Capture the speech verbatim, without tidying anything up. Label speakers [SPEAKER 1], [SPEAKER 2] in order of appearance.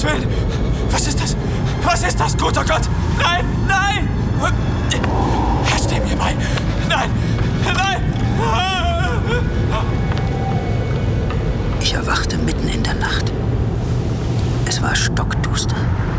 [SPEAKER 1] Willen! Was ist das? Was ist das, guter Gott? Nein! Nein! Herr, steh mir bei! Nein! Nein!
[SPEAKER 2] Ich erwachte mitten in der Nacht. Es war stockduster.